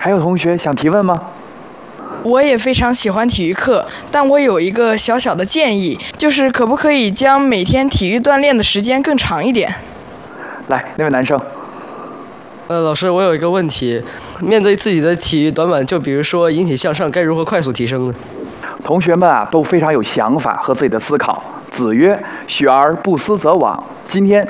还有同学想提问吗？ 我也非常喜欢体育课，但我有一个小小的建议，就是可不可以将每天体育锻炼的时间更长一点？ 来，那位男生。 老师，我有一个问题，面对自己的体育短板，就比如说引体向上，该如何快速提升呢？ 同学们啊，都非常有想法和自己的思考。子曰：“学而不思则罔。”今天